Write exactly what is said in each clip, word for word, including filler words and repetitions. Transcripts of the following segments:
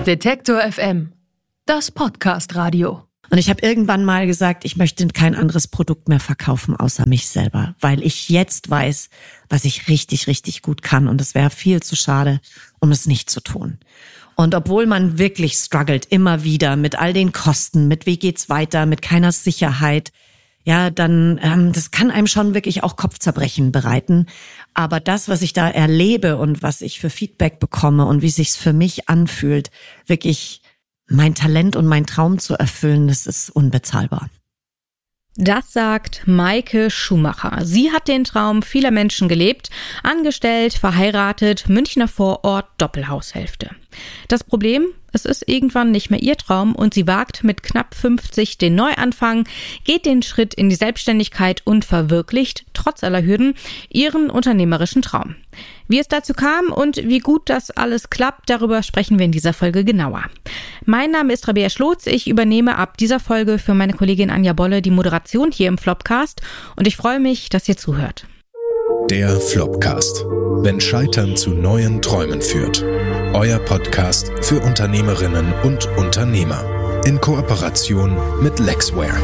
Detektor F M, das Podcast-Radio. Und ich habe irgendwann mal gesagt, ich möchte kein anderes Produkt mehr verkaufen außer mich selber, weil ich jetzt weiß, was ich richtig, richtig gut kann. Und es wäre viel zu schade, um es nicht zu tun. Und obwohl man wirklich struggelt, immer wieder mit all den Kosten, mit wie geht's weiter, mit keiner Sicherheit, ja, dann, ähm, das kann einem schon wirklich auch Kopfzerbrechen bereiten. Aber das, was ich da erlebe und was ich für Feedback bekomme und wie sich's für mich anfühlt, wirklich mein Talent und mein Traum zu erfüllen, das ist unbezahlbar. Das sagt Maike Schumacher. Sie hat den Traum vieler Menschen gelebt, angestellt, verheiratet, Münchner Vorort, Doppelhaushälfte. Das Problem, es ist irgendwann nicht mehr ihr Traum und sie wagt mit knapp fünfzig den Neuanfang, geht den Schritt in die Selbstständigkeit und verwirklicht, trotz aller Hürden, ihren unternehmerischen Traum. Wie es dazu kam und wie gut das alles klappt, darüber sprechen wir in dieser Folge genauer. Mein Name ist Rabea Schlotz, ich übernehme ab dieser Folge für meine Kollegin Anja Bolle die Moderation hier im Flopcast und ich freue mich, dass ihr zuhört. Der Flopcast. Wenn Scheitern zu neuen Träumen führt. Euer Podcast für Unternehmerinnen und Unternehmer. In Kooperation mit Lexware.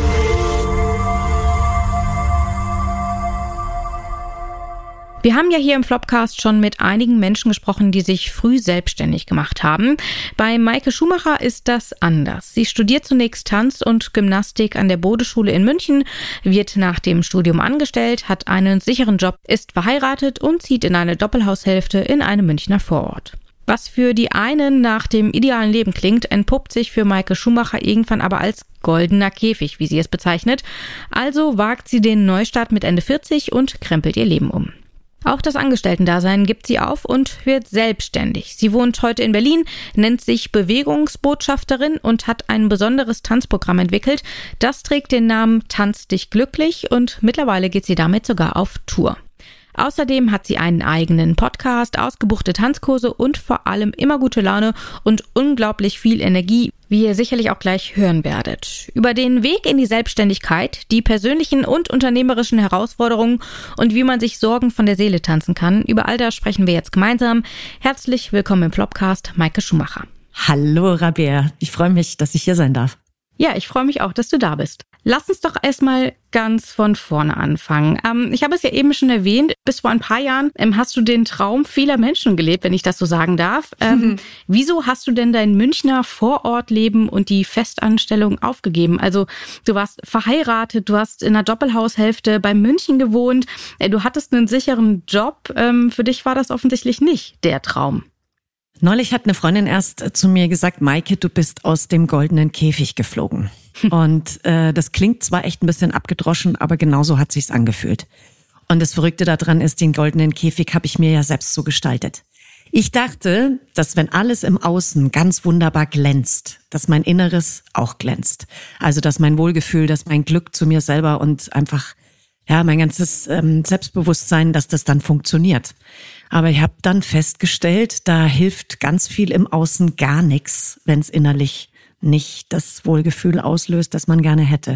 Wir haben ja hier im Flopcast schon mit einigen Menschen gesprochen, die sich früh selbstständig gemacht haben. Bei Maike Schumacher ist das anders. Sie studiert zunächst Tanz und Gymnastik an der Bodeschule in München, wird nach dem Studium angestellt, hat einen sicheren Job, ist verheiratet und zieht in eine Doppelhaushälfte in einem Münchner Vorort. Was für die einen nach dem idealen Leben klingt, entpuppt sich für Maike Schumacher irgendwann aber als goldener Käfig, wie sie es bezeichnet. Also wagt sie den Neustart mit Ende vierzig und krempelt ihr Leben um. Auch das Angestellten-Dasein gibt sie auf und wird selbstständig. Sie wohnt heute in Berlin, nennt sich Bewegungsbotschafterin und hat ein besonderes Tanzprogramm entwickelt. Das trägt den Namen Tanz dich glücklich und mittlerweile geht sie damit sogar auf Tour. Außerdem hat sie einen eigenen Podcast, ausgebuchte Tanzkurse und vor allem immer gute Laune und unglaublich viel Energie, wie ihr sicherlich auch gleich hören werdet. Über den Weg in die Selbstständigkeit, die persönlichen und unternehmerischen Herausforderungen und wie man sich Sorgen von der Seele tanzen kann, über all das sprechen wir jetzt gemeinsam. Herzlich willkommen im Flopcast, Maike Schumacher. Hallo Rabea, ich freue mich, dass ich hier sein darf. Ja, ich freue mich auch, dass du da bist. Lass uns doch erstmal ganz von vorne anfangen. Ähm, ich habe es ja eben schon erwähnt, bis vor ein paar Jahren ähm, hast du den Traum vieler Menschen gelebt, wenn ich das so sagen darf. Ähm, mhm. Wieso hast du denn dein Münchner Vorortleben und die Festanstellung aufgegeben? Also du warst verheiratet, du hast in einer Doppelhaushälfte bei München gewohnt, äh, du hattest einen sicheren Job. Ähm, für dich war das offensichtlich nicht der Traum. Neulich hat eine Freundin erst zu mir gesagt, Maike, du bist aus dem goldenen Käfig geflogen. Und äh, das klingt zwar echt ein bisschen abgedroschen, aber genauso hat sich's angefühlt. Und das Verrückte daran ist, den goldenen Käfig habe ich mir ja selbst so gestaltet. Ich dachte, dass wenn alles im Außen ganz wunderbar glänzt, dass mein Inneres auch glänzt. Also dass mein Wohlgefühl, dass mein Glück zu mir selber und einfach ja mein ganzes ähm, Selbstbewusstsein, dass das dann funktioniert. Aber ich habe dann festgestellt, da hilft ganz viel im Außen gar nichts, wenn es innerlich nicht das Wohlgefühl auslöst, das man gerne hätte.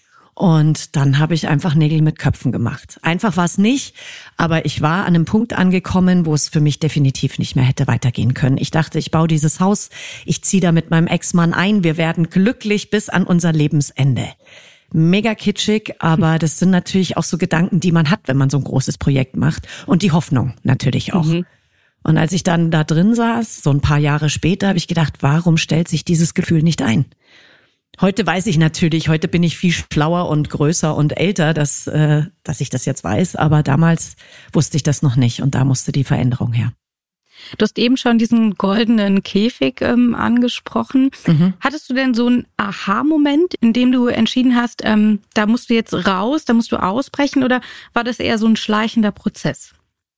Und dann habe ich einfach Nägel mit Köpfen gemacht. Einfach war es nicht, aber ich war an einem Punkt angekommen, wo es für mich definitiv nicht mehr hätte weitergehen können. Ich dachte, ich baue dieses Haus, ich ziehe da mit meinem Ex-Mann ein, wir werden glücklich bis an unser Lebensende. Mega kitschig, aber das sind natürlich auch so Gedanken, die man hat, wenn man so ein großes Projekt macht. Und die Hoffnung natürlich auch. Mhm. Und als ich dann da drin saß, so ein paar Jahre später, habe ich gedacht, warum stellt sich dieses Gefühl nicht ein? Heute weiß ich natürlich, heute bin ich viel schlauer und größer und älter, dass, äh, dass ich das jetzt weiß. Aber damals wusste ich das noch nicht und da musste die Veränderung her. Du hast eben schon diesen goldenen Käfig ähm, angesprochen. Mhm. Hattest du denn so einen Aha-Moment, in dem du entschieden hast, ähm, da musst du jetzt raus, da musst du ausbrechen, oder war das eher so ein schleichender Prozess?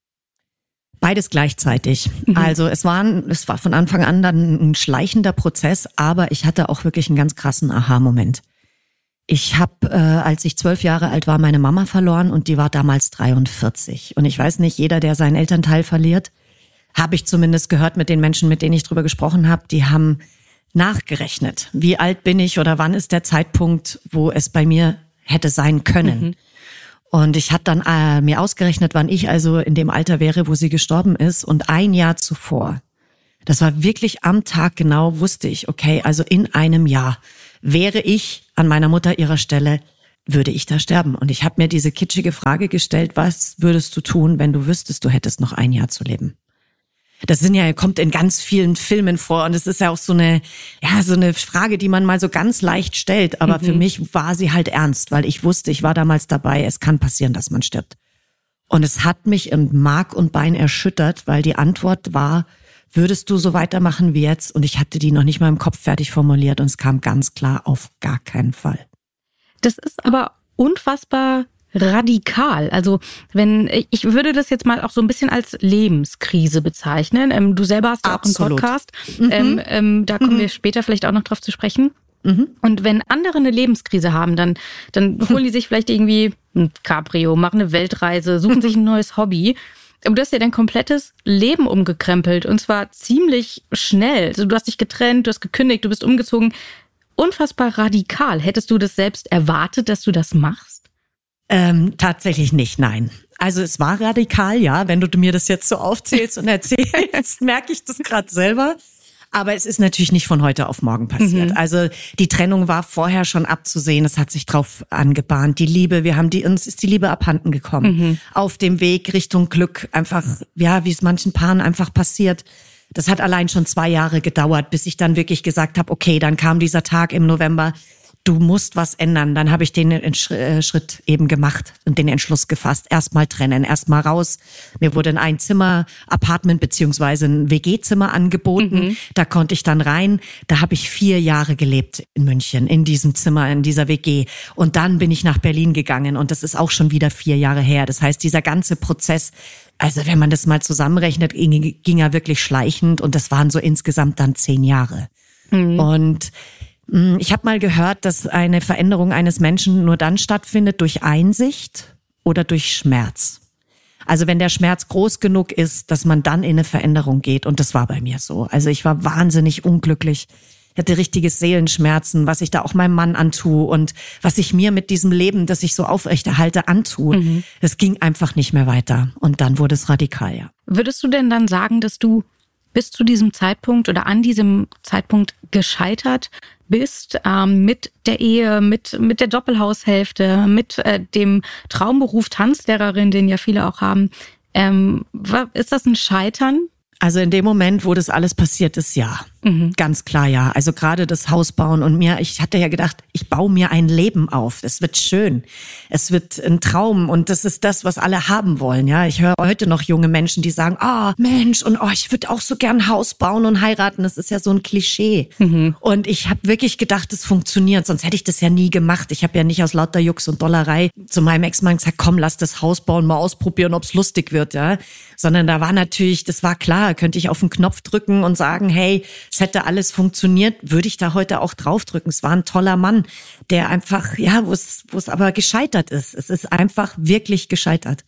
Beides gleichzeitig. Mhm. Also es war, es war von Anfang an dann ein schleichender Prozess, aber ich hatte auch wirklich einen ganz krassen Aha-Moment. Ich habe, äh, als ich zwölf Jahre alt war, meine Mama verloren und die war damals dreiundvierzig. Und ich weiß nicht, jeder, der seinen Elternteil verliert, habe ich zumindest gehört mit den Menschen, mit denen ich drüber gesprochen habe, die haben nachgerechnet. Wie alt bin ich oder wann ist der Zeitpunkt, wo es bei mir hätte sein können? Mhm. Und ich hatte dann äh, mir ausgerechnet, wann ich also in dem Alter wäre, wo sie gestorben ist. Und ein Jahr zuvor Das war wirklich am Tag genau, wusste ich, okay, also in einem Jahr wäre ich an meiner Mutter ihrer Stelle, würde ich da sterben. Und ich habe mir diese kitschige Frage gestellt, was würdest du tun, wenn du wüsstest, du hättest noch ein Jahr zu leben? Das sind ja, kommt in ganz vielen Filmen vor und es ist ja auch so eine, ja, so eine Frage, die man mal so ganz leicht stellt. Aber mhm. für mich war sie halt ernst, weil ich wusste, ich war damals dabei, es kann passieren, dass man stirbt. Und es hat mich in Mark und Bein erschüttert, weil die Antwort war, würdest du so weitermachen wie jetzt? Und ich hatte die noch nicht mal im Kopf fertig formuliert und es kam ganz klar, auf gar keinen Fall. Das ist aber unfassbar radikal. Also wenn ich würde das jetzt mal auch so ein bisschen als Lebenskrise bezeichnen. Ähm, du selber hast ja Absolut. auch einen Podcast. Mhm. Ähm, ähm, da kommen mhm. wir später vielleicht auch noch drauf zu sprechen. Mhm. Und wenn andere eine Lebenskrise haben, dann dann holen die sich vielleicht irgendwie ein Cabrio, machen eine Weltreise, suchen sich ein neues Hobby. Aber du hast ja dein komplettes Leben umgekrempelt und zwar ziemlich schnell. Also du hast dich getrennt, du hast gekündigt, du bist umgezogen. Unfassbar radikal. Hättest du das selbst erwartet, dass du das machst? Ähm, tatsächlich nicht, nein. Also es war radikal, ja. Wenn du mir das jetzt so aufzählst und erzählst, merke ich das gerade selber. Aber es ist natürlich nicht von heute auf morgen passiert. Mhm. Also die Trennung war vorher schon abzusehen. Es hat sich drauf angebahnt. Die Liebe, wir haben die, uns ist die Liebe abhanden gekommen. Mhm. Auf dem Weg Richtung Glück. Einfach, ja, wie es manchen Paaren einfach passiert. Das hat allein schon zwei Jahre gedauert, bis ich dann wirklich gesagt habe, okay, dann kam dieser Tag im November. Du musst was ändern. Dann habe ich den Schritt eben gemacht und den Entschluss gefasst. Erstmal trennen, erstmal raus. Mir wurde ein Einzimmer-Apartment beziehungsweise ein W G-Zimmer angeboten. Mhm. Da konnte ich dann rein. Da habe ich vier Jahre gelebt in München, in diesem Zimmer, in dieser W G. Und dann bin ich nach Berlin gegangen und das ist auch schon wieder vier Jahre her. Das heißt, dieser ganze Prozess, also wenn man das mal zusammenrechnet, ging, ging er wirklich schleichend und das waren so insgesamt dann zehn Jahre. Mhm. Und ich habe mal gehört, dass eine Veränderung eines Menschen nur dann stattfindet durch Einsicht oder durch Schmerz. Also wenn der Schmerz groß genug ist, dass man dann in eine Veränderung geht. Und das war bei mir so. Also ich war wahnsinnig unglücklich. Ich hatte richtige Seelenschmerzen, was ich da auch meinem Mann antue und was ich mir mit diesem Leben, das ich so aufrechterhalte, antue. Mhm. Das ging einfach nicht mehr weiter. Und dann wurde es radikal, ja. Würdest du denn dann sagen, dass du bis zu diesem Zeitpunkt oder an diesem Zeitpunkt gescheitert bist, ähm, mit der Ehe, mit mit der Doppelhaushälfte, mit äh, dem Traumberuf Tanzlehrerin, den ja viele auch haben. Ähm, ist das ein Scheitern? Also in dem Moment, wo das alles passiert ist, ja. Mhm. Ganz klar, ja. Also gerade das Haus bauen und mir, ich hatte ja gedacht, ich baue mir ein Leben auf. Es wird schön. Es wird ein Traum und das ist das, was alle haben wollen, ja. Ich höre heute noch junge Menschen, die sagen, ah, oh, Mensch, und oh, ich würde auch so gern ein Haus bauen und heiraten. Das ist ja so ein Klischee. Mhm. Und ich habe wirklich gedacht, das funktioniert, sonst hätte ich das ja nie gemacht. Ich habe ja nicht aus lauter Jux und Dollerei zu meinem Ex-Mann gesagt, komm, lass das Haus bauen, mal ausprobieren, ob's lustig wird, ja. Sondern da war natürlich, das war klar, könnte ich auf den Knopf drücken und sagen, hey, es hätte alles funktioniert, würde ich da heute auch draufdrücken. Es war ein toller Mann, der einfach, ja, wo es, wo es aber gescheitert ist. Es ist einfach wirklich gescheitert.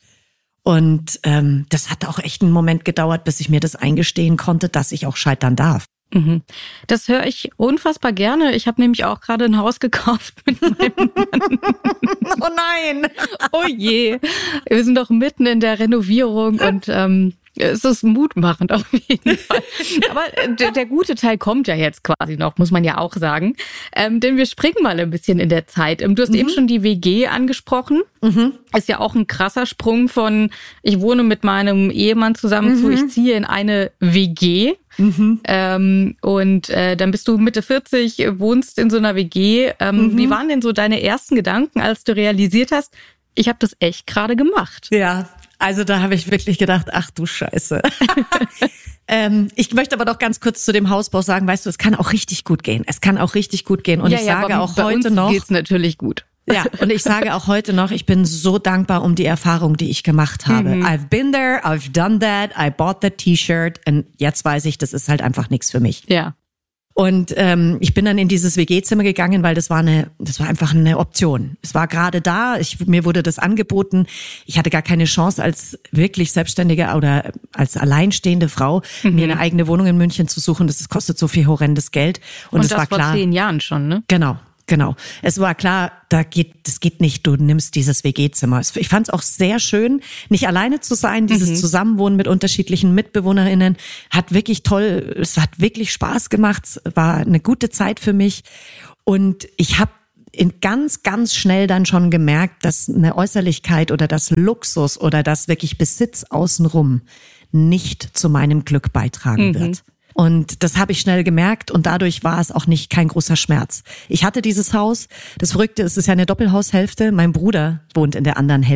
Und ähm, das hat auch echt einen Moment gedauert, bis ich mir das eingestehen konnte, dass ich auch scheitern darf. Mhm. Das höre ich unfassbar gerne. Ich habe nämlich auch gerade ein Haus gekauft mit meinem Mann. Oh nein! Oh je. Wir sind doch mitten in der Renovierung und ähm, es ist mutmachend auf jeden Fall. Aber der, der gute Teil kommt ja jetzt quasi noch, muss man ja auch sagen. Ähm, denn wir springen mal ein bisschen in der Zeit. Du hast mhm. eben schon die W G angesprochen. Mhm. Ist ja auch ein krasser Sprung von, ich wohne mit meinem Ehemann zusammen mhm. zu, ich ziehe in eine W G. Mhm. Ähm, und äh, dann bist du Mitte vierzig, wohnst in so einer W G. Ähm, mhm. Wie waren denn so deine ersten Gedanken, als du realisiert hast, ich habe das echt gerade gemacht? Ja, also da habe ich wirklich gedacht, ach du Scheiße. ähm, ich möchte aber doch ganz kurz zu dem Hausbau sagen, weißt du, es kann auch richtig gut gehen. Es kann auch richtig gut gehen. Und ja, ich ja, sage auch bei heute uns noch. Geht's natürlich gut. Ja, und ich sage auch heute noch, ich bin so dankbar um die Erfahrung, die ich gemacht habe. Mhm. I've been there, I've done that, I bought that T-Shirt und jetzt weiß ich, das ist halt einfach nichts für mich. Ja. Und ähm, ich bin dann in dieses W G-Zimmer gegangen, weil das war eine, das war einfach eine Option. Es war gerade da, ich, mir wurde das angeboten. Ich hatte gar keine Chance, als wirklich Selbstständige oder als alleinstehende Frau mhm. mir eine eigene Wohnung in München zu suchen. Das kostet so viel horrendes Geld. Und, Und das das war klar. vor zehn Jahren schon, ne? Genau. Genau. Es war klar, da geht, das geht nicht, du nimmst dieses W G-Zimmer. Ich fand es auch sehr schön, nicht alleine zu sein. Dieses mhm. Zusammenwohnen mit unterschiedlichen MitbewohnerInnen hat wirklich toll, es hat wirklich Spaß gemacht. Es war eine gute Zeit für mich. Und ich habe in ganz, ganz schnell dann schon gemerkt, dass eine Äußerlichkeit oder das Luxus oder das wirklich Besitz außenrum nicht zu meinem Glück beitragen mhm. wird. Und das habe ich schnell gemerkt und dadurch war es auch nicht kein großer Schmerz. Ich hatte dieses Haus, das Verrückte ist, es ist ja eine Doppelhaushälfte. Mein Bruder wohnt in der anderen Hälfte.